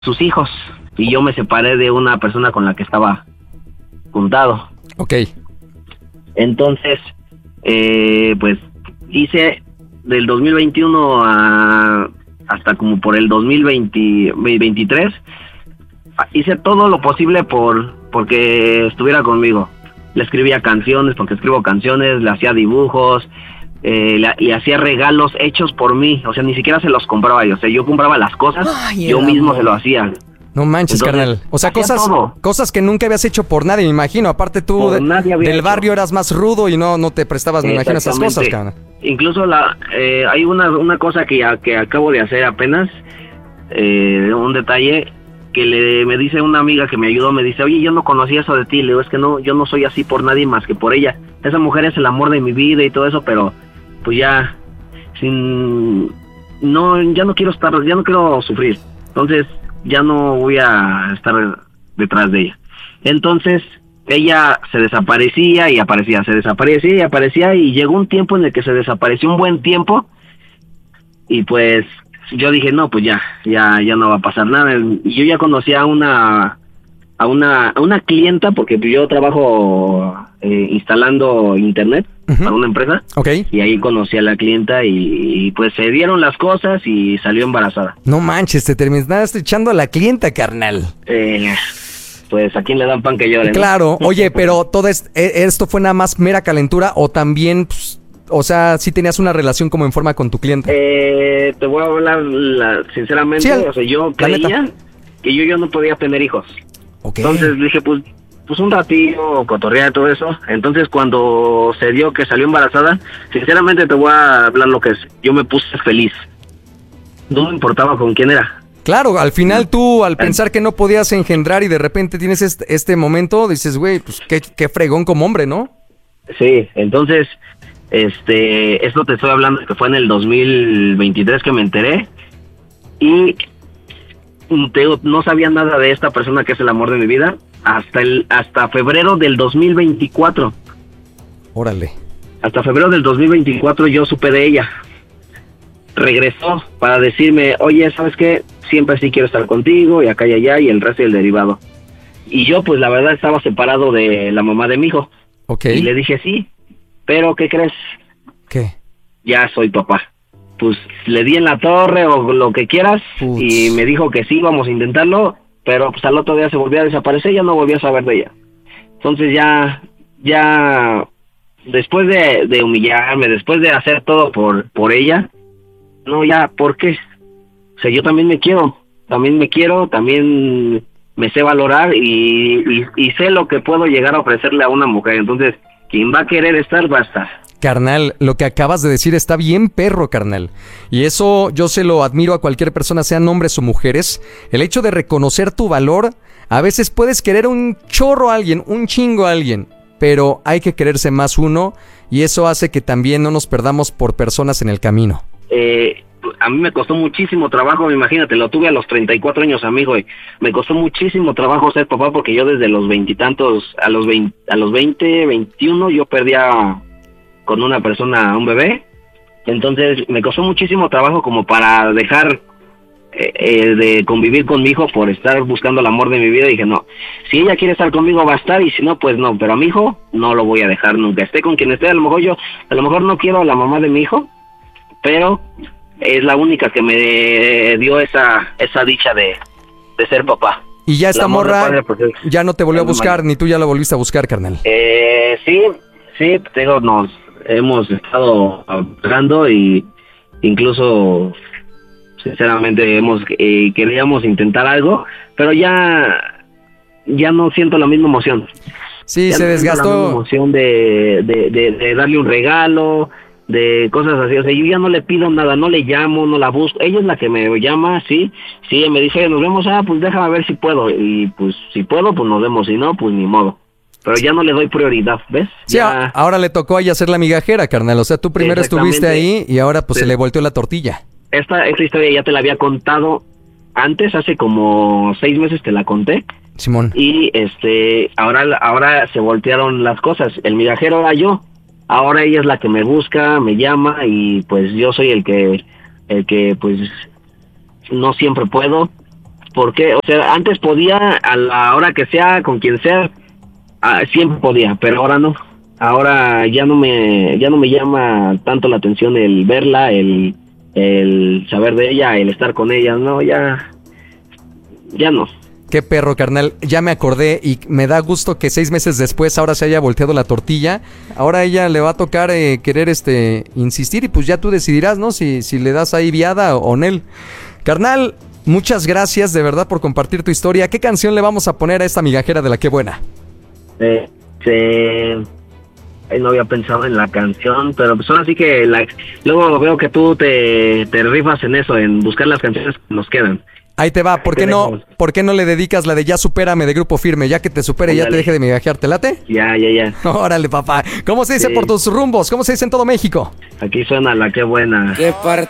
sus hijos y yo me separé de una persona con la que estaba juntado. Ok. Entonces, pues hice del 2021 hasta como por el 2023, hice todo lo posible porque estuviera conmigo. Le escribía canciones, porque escribo canciones, le hacía dibujos, y hacía regalos hechos por mí. O sea, ni siquiera se los compraba yo. O sea, yo compraba las cosas, yo mismo se lo hacía. No manches, Entonces, carnal. O sea, cosas que nunca habías hecho por nadie, me imagino. Aparte tú del barrio eras más rudo y no te prestabas, me imagino, esas cosas, carnal. Incluso hay una cosa que acabo de hacer apenas, un detalle que me dice una amiga que me ayudó, me dice, oye, yo no conocía eso de ti. Le digo, es que no, yo no soy así por nadie más que por ella. Esa mujer es el amor de mi vida y todo eso, pero pues ya ya no quiero sufrir. Entonces ya no voy a estar detrás de ella. Entonces ella se desaparecía y aparecía, se desaparecía y aparecía, y llegó un tiempo en el que se desapareció un buen tiempo, y pues yo dije, no, pues ya no va a pasar nada. Y yo ya conocía a una clienta, porque yo trabajo instalando internet para una empresa. Okay. Y ahí conocí a la clienta y pues se dieron las cosas y salió embarazada. No manches, te terminaste echando a la clienta, carnal. Pues a quién le dan pan que llore, ¿no? Claro. Oye, pero todo esto fue nada más mera calentura, o también, pues, o sea, sí tenías una relación como en forma con tu cliente. Te voy a hablar sinceramente, sí, o sea, yo creía que yo no podía tener hijos. Okay. Entonces dije, pues un ratillo, cotorrear todo eso. Entonces cuando se dio que salió embarazada, sinceramente te voy a hablar lo que es. Yo me puse feliz. No me importaba con quién era. Claro, al final tú, al pensar que no podías engendrar y de repente tienes este momento, dices, güey, pues qué fregón como hombre, ¿no? Sí, entonces, esto te estoy hablando que fue en el 2023 que me enteré, y no sabía nada de esta persona que es el amor de mi vida hasta febrero del 2024. Órale. Hasta febrero del 2024 yo supe de ella. Regresó para decirme, oye, ¿sabes qué? Siempre sí quiero estar contigo, y acá y allá, y el resto y el derivado. Y yo, pues la verdad, estaba separado de la mamá de mi hijo. Okay. Y le dije, sí, pero ¿qué crees? ¿Qué? Ya soy papá. Pues le di en la torre o lo que quieras. Uts. Y me dijo que sí, vamos a intentarlo, pero pues al otro día se volvió a desaparecer, ya no volví a saber de ella. Entonces ya después de humillarme, después de hacer todo por ella, no, ya, ¿por qué? O sea, yo también me quiero, también me sé valorar y sé lo que puedo llegar a ofrecerle a una mujer. Entonces, quien va a querer estar, va a estar. Carnal, lo que acabas de decir está bien perro, carnal. Y eso yo se lo admiro a cualquier persona, sean hombres o mujeres. El hecho de reconocer tu valor, a veces puedes querer un chorro a alguien, un chingo a alguien, pero hay que quererse más uno, y eso hace que también no nos perdamos por personas en el camino. A mí me costó muchísimo trabajo, imagínate, lo tuve a los 34 años, amigo, y me costó muchísimo trabajo ser papá, porque yo desde los veintitantos, a los 20, 21, yo perdía con una persona un bebé. Entonces me costó muchísimo trabajo como para dejar de convivir con mi hijo por estar buscando el amor de mi vida. Y dije, no, si ella quiere estar conmigo va a estar, y si no, pues no, pero a mi hijo no lo voy a dejar nunca, esté con quien esté. A lo mejor no quiero a la mamá de mi hijo, pero es la única que me dio esa dicha de ser papá. Y ya esta morra ya no te volvió a buscar, ni tú ya la volviste a buscar, carnal. Sí, nos hemos estado hablando, y incluso sinceramente queríamos intentar algo, pero ya no siento la misma emoción. Sí, ya se no desgastó. La misma emoción de darle un regalo, de cosas así. O sea, yo ya no le pido nada, no le llamo, no la busco. Ella es la que me llama, sí, me dice, nos vemos, pues déjame ver si puedo. Y pues si puedo, pues nos vemos, si no, pues ni modo. Pero ya no le doy prioridad, ¿ves? Sí, ahora le tocó a ella ser la migajera, carnal. O sea, tú primero estuviste ahí y ahora pues se le volteó la tortilla. Esta historia ya te la había contado antes, hace como 6 meses te la conté. Simón. Y ahora se voltearon las cosas. El migajero era yo. Ahora ella es la que me busca, me llama, y pues yo soy el que pues no siempre puedo. ¿Por qué? O sea, antes podía, a la hora que sea, con quien sea, siempre podía, pero ahora no. Ahora ya no me llama tanto la atención el verla, el saber de ella, el estar con ella, no, ya no. Qué perro, carnal. Ya me acordé y me da gusto que 6 meses después ahora se haya volteado la tortilla. Ahora a ella le va a tocar querer insistir y pues ya tú decidirás, ¿no? Si le das ahí viada o Nel. Carnal, muchas gracias de verdad por compartir tu historia. ¿Qué canción le vamos a poner a esta migajera de la Qué Buena? No había pensado en la canción, pero pues ahora sí que luego veo que tú te rifas en eso, en buscar las canciones que nos quedan. Ahí te va, ¿por qué no le dedicas la de Ya Supérame de Grupo Firme? Ya que te supere, ya te deje de migajear, ¿te late? Ya. Órale, papá. ¿Cómo se dice por tus rumbos? ¿Cómo se dice en todo México? Aquí suena la Qué Buena. ¿Qué parte?